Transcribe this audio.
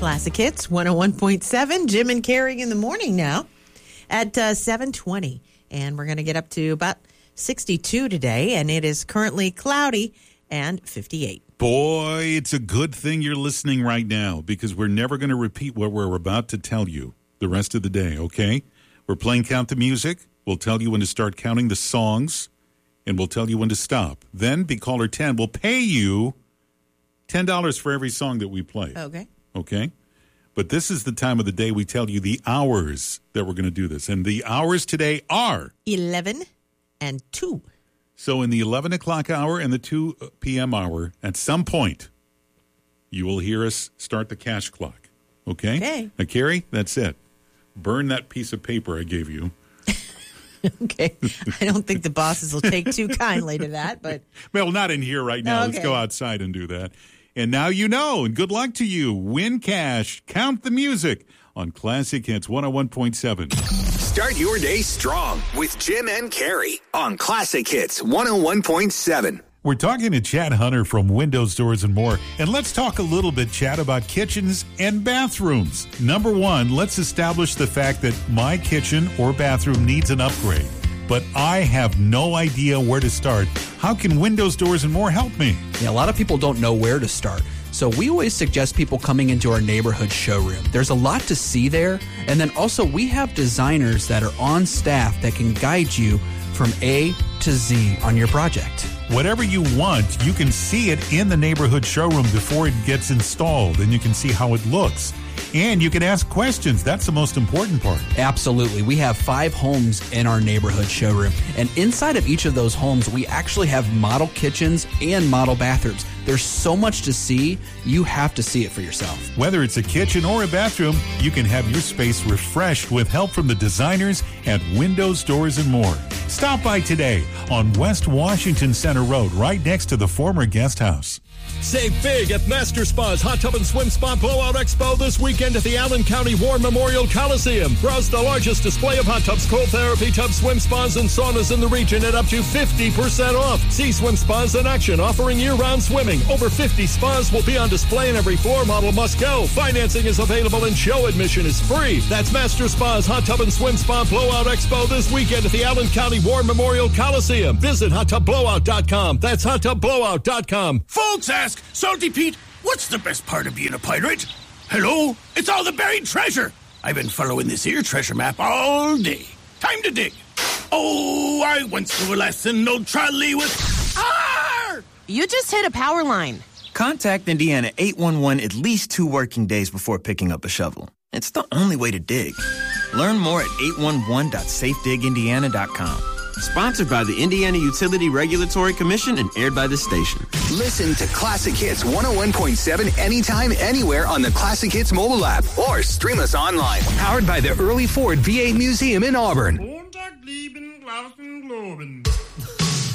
Classic Hits 101.7. Jim and Carrie in the morning now at 7:20. And we're going to get up to about 62 today. And it is currently cloudy and 58. Boy, it's a good thing you're listening right now, because we're never going to repeat what we're about to tell you the rest of the day, okay? We're playing Count the Music. We'll tell you when to start counting the songs, and we'll tell you when to stop. Then, be caller 10. We'll pay you $10 for every song that we play. Okay. Okay? But this is the time of the day we tell you the hours that we're going to do this. And the hours today are 11 and 2. So in the 11 o'clock hour and the 2 p.m. hour, at some point, you will hear us start the cash clock. Okay? Okay. Now, Carrie, that's it. Burn that piece of paper I gave you. Okay. I don't think the bosses will take too kindly to that, but... Well, not in here right now. Okay. Let's go outside and do that. And now you know, and good luck to you. Win cash. Count the music on Classic Hits 101.7. Start your day strong with Jim and Carrie on Classic Hits 101.7. We're talking to Chad Hunter from Windows, Doors, and More. And let's talk a little bit, Chad, about kitchens and bathrooms. Number one, let's establish the fact that my kitchen or bathroom needs an upgrade, but I have no idea where to start. How can Windows, Doors, and More help me? Yeah, a lot of people don't know where to start. So we always suggest people coming into our neighborhood showroom. There's a lot to see there. And then also we have designers that are on staff that can guide you from A to Z on your project. Whatever you want, you can see it in the neighborhood showroom before it gets installed, and you can see how it looks. And you can ask questions. That's the most important part. Absolutely. We have 5 homes in our neighborhood showroom. And inside of each of those homes, we actually have model kitchens and model bathrooms. There's so much to see. You have to see it for yourself. Whether it's a kitchen or a bathroom, you can have your space refreshed with help from the designers at Windows, Doors, and More. Stop by today on West Washington Center Road, right next to the former guest house. Save big at Master Spa's Hot Tub and Swim Spa Blowout Expo this weekend at the Allen County War Memorial Coliseum. Browse the largest display of hot tubs, cold therapy tubs, swim spas, and saunas in the region at up to 50% off. See swim spas in action, offering year-round swimming. Over 50 spas will be on display, and every floor model must go. Financing is available and show admission is free. That's Master Spa's Hot Tub and Swim Spa Blowout Expo this weekend at the Allen County War Memorial Coliseum. Visit HotTubBlowout.com. That's HotTubBlowout.com. Folks ask, Salty Pete, what's the best part of being a pirate? Hello? It's all the buried treasure. I've been following this here treasure map all day. Time to dig. Oh, I once knew a lesson, no trolley with... Arr! You just hit a power line. Contact Indiana 811 at least 2 working days before picking up a shovel. It's the only way to dig. Learn more at 811.safedigindiana.com. Sponsored by the Indiana Utility Regulatory Commission and aired by the station. Listen to Classic Hits 101.7 anytime, anywhere on the Classic Hits mobile app or stream us online. Powered by the Early Ford V8 Museum in Auburn.